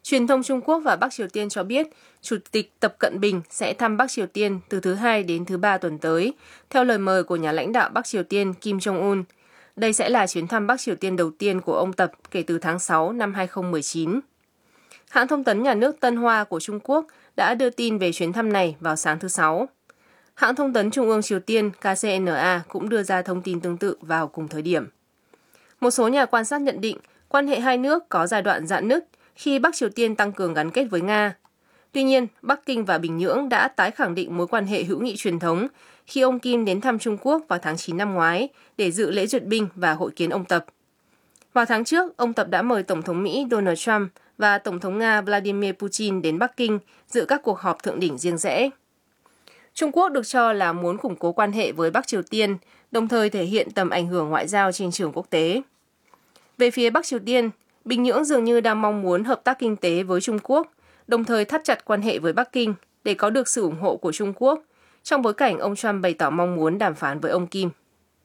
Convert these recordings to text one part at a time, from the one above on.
Truyền thông Trung Quốc và Bắc Triều Tiên cho biết Chủ tịch Tập Cận Bình sẽ thăm Bắc Triều Tiên từ thứ Hai đến thứ Ba tuần tới, theo lời mời của nhà lãnh đạo Bắc Triều Tiên Kim Jong-un. Đây sẽ là chuyến thăm Bắc Triều Tiên đầu tiên của ông Tập kể từ tháng 6 năm 2019. Hãng thông tấn nhà nước Tân Hoa của Trung Quốc đã đưa tin về chuyến thăm này vào sáng thứ Sáu. Hãng thông tấn Trung ương Triều Tiên KCNA cũng đưa ra thông tin tương tự vào cùng thời điểm. Một số nhà quan sát nhận định quan hệ hai nước có giai đoạn rạn nứt khi Bắc Triều Tiên tăng cường gắn kết với Nga. Tuy nhiên, Bắc Kinh và Bình Nhưỡng đã tái khẳng định mối quan hệ hữu nghị truyền thống khi ông Kim đến thăm Trung Quốc vào tháng 9 năm ngoái để dự lễ duyệt binh và hội kiến ông Tập. Vào tháng trước, ông Tập đã mời Tổng thống Mỹ Donald Trump và Tổng thống Nga Vladimir Putin đến Bắc Kinh dự các cuộc họp thượng đỉnh riêng rẽ. Trung Quốc được cho là muốn củng cố quan hệ với Bắc Triều Tiên, đồng thời thể hiện tầm ảnh hưởng ngoại giao trên trường quốc tế. Về phía Bắc Triều Tiên, Bình Nhưỡng dường như đang mong muốn hợp tác kinh tế với Trung Quốc, đồng thời thắt chặt quan hệ với Bắc Kinh để có được sự ủng hộ của Trung Quốc, trong bối cảnh ông Trump bày tỏ mong muốn đàm phán với ông Kim.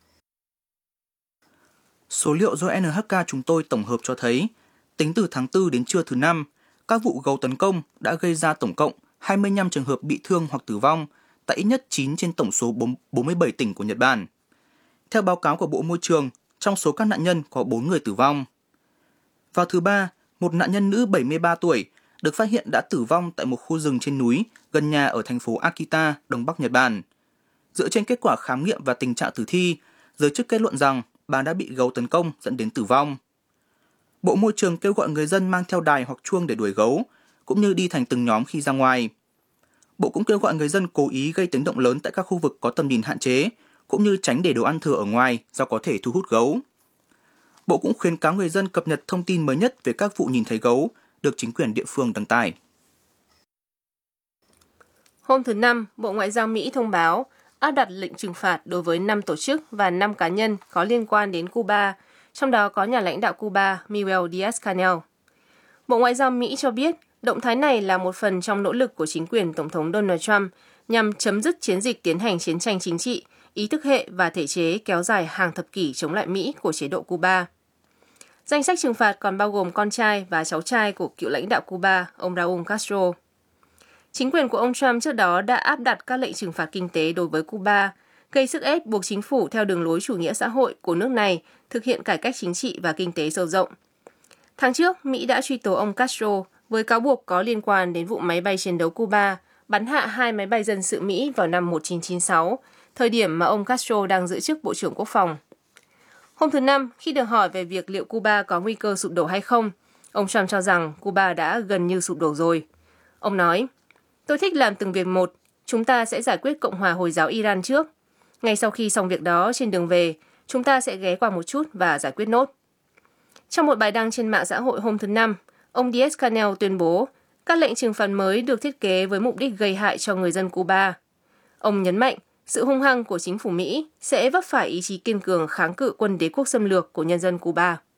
Số liệu do NHK chúng tôi tổng hợp cho thấy, tính từ tháng 4 đến trưa thứ Năm, các vụ gấu tấn công đã gây ra tổng cộng 25 trường hợp bị thương hoặc tử vong tại ít nhất 9 trên tổng số 47 tỉnh của Nhật Bản. Theo báo cáo của Bộ Môi trường, trong số các nạn nhân có 4 người tử vong. Vào thứ Ba, một nạn nhân nữ 73 tuổi được phát hiện đã tử vong tại một khu rừng trên núi gần nhà ở thành phố Akita, Đông Bắc Nhật Bản. Dựa trên kết quả khám nghiệm và tình trạng tử thi, giới chức kết luận rằng bà đã bị gấu tấn công dẫn đến tử vong. Bộ Môi trường kêu gọi người dân mang theo đài hoặc chuông để đuổi gấu, cũng như đi thành từng nhóm khi ra ngoài. Bộ cũng kêu gọi người dân cố ý gây tiếng động lớn tại các khu vực có tầm nhìn hạn chế, cũng như tránh để đồ ăn thừa ở ngoài do có thể thu hút gấu. Bộ cũng khuyến cáo người dân cập nhật thông tin mới nhất về các vụ nhìn thấy gấu được chính quyền địa phương đăng tải. Hôm thứ Năm, Bộ Ngoại giao Mỹ thông báo áp đặt lệnh trừng phạt đối với 5 tổ chức và 5 cá nhân có liên quan đến Cuba, trong đó có nhà lãnh đạo Cuba Miguel Díaz-Canel. Bộ Ngoại giao Mỹ cho biết động thái này là một phần trong nỗ lực của chính quyền Tổng thống Donald Trump nhằm chấm dứt chiến dịch tiến hành chiến tranh chính trị, ý thức hệ và thể chế kéo dài hàng thập kỷ chống lại Mỹ của chế độ Cuba. Danh sách trừng phạt còn bao gồm con trai và cháu trai của cựu lãnh đạo Cuba, ông Raúl Castro. Chính quyền của ông Trump trước đó đã áp đặt các lệnh trừng phạt kinh tế đối với Cuba, gây sức ép buộc chính phủ theo đường lối chủ nghĩa xã hội của nước này thực hiện cải cách chính trị và kinh tế sâu rộng. Tháng trước, Mỹ đã truy tố ông Castro với cáo buộc có liên quan đến vụ máy bay chiến đấu Cuba bắn hạ 2 máy bay dân sự Mỹ vào năm 1996, thời điểm mà ông Castro đang giữ chức Bộ trưởng Quốc phòng. Hôm thứ Năm, khi được hỏi về việc liệu Cuba có nguy cơ sụp đổ hay không, ông Trump cho rằng Cuba đã gần như sụp đổ rồi. Ông nói, "Tôi thích làm từng việc một, chúng ta sẽ giải quyết Cộng hòa Hồi giáo Iran trước. Ngay sau khi xong việc đó, trên đường về, chúng ta sẽ ghé qua một chút và giải quyết nốt." Trong một bài đăng trên mạng xã hội hôm thứ Năm, ông Díaz-Canel tuyên bố các lệnh trừng phạt mới được thiết kế với mục đích gây hại cho người dân Cuba. Ông nhấn mạnh, sự hung hăng của chính phủ Mỹ sẽ vấp phải ý chí kiên cường kháng cự quân đế quốc xâm lược của nhân dân Cuba.